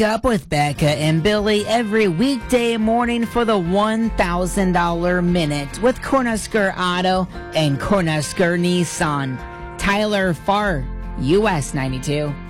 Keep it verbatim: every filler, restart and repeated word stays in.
Up with Becca and Billy every weekday morning for the one thousand dollars Minute with Cornhusker Auto and Cornhusker Nissan. Tyler Farr, U S ninety-two.